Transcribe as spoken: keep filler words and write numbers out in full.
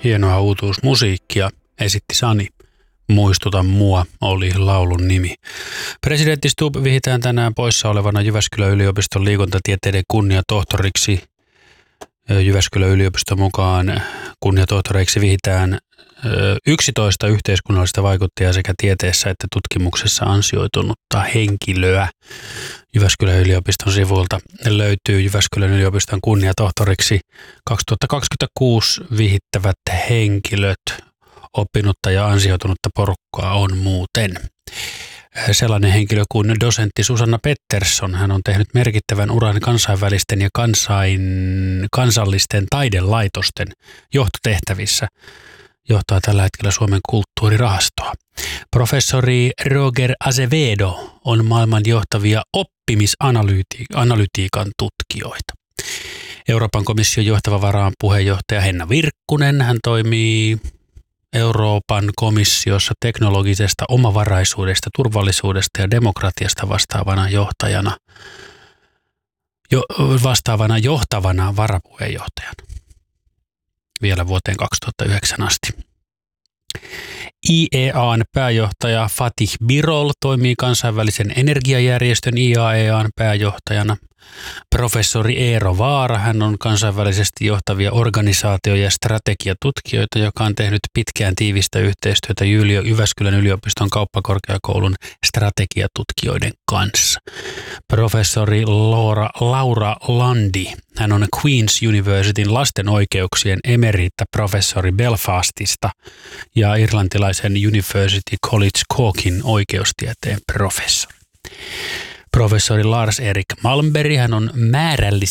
Hienoa uutuusmusiikkia, esitti Sani. Muistuta mua, oli laulun nimi. Presidentti Stubb vihitään tänään poissa olevana Jyväskylän yliopiston liikuntatieteiden kunniatohtoriksi. Jyväskylän yliopiston mukaan kunniatohtoreiksi vihitään yksitoista yhteiskunnallista vaikuttajaa sekä tieteessä että tutkimuksessa ansioitunutta henkilöä. Jyväskylän yliopiston sivulta löytyy Jyväskylän yliopiston kunniatohtoriksi kaksituhattakaksikymmentäkuusi vihittävät henkilöt. Oppinutta ja ansioitunutta porukkaa on muuten. Sellainen henkilö kuin dosentti Susanna Pettersson. Hän on tehnyt merkittävän uran kansainvälisten ja kansain, kansallisten taidelaitosten johtotehtävissä. Johtaa tällä hetkellä Suomen kulttuurirahastoa. Professori Roger Azevedo on maailman johtavia oppimisanalytiikan tutkijoita. Euroopan komission johtava varapuheenjohtaja Henna Virkkunen. Hän toimii Euroopan komissiossa teknologisesta omavaraisuudesta, turvallisuudesta ja demokratiasta vastaavana johtajana, jo, vastaavana johtavana varapuheenjohtajana vielä vuoteen kaksituhattayhdeksän asti. I E A:n pääjohtaja Fatih Birol toimii kansainvälisen energiajärjestön I A E A:n pääjohtajana. Professori Eero Vaara, hän on kansainvälisesti johtavia organisaatio- ja strategiatutkijoita, joka on tehnyt pitkään tiivistä yhteistyötä Jyväskylän yliopiston kauppakorkeakoulun strategiatutkijoiden kanssa. Professori Laura, Laura Landi, hän on Queen's Universityn lasten oikeuksien emerita-professori Belfastista ja irlantilaisen University College Corkin oikeustieteen professori. Professori Lars Erik Malmberg, hän on määrällis-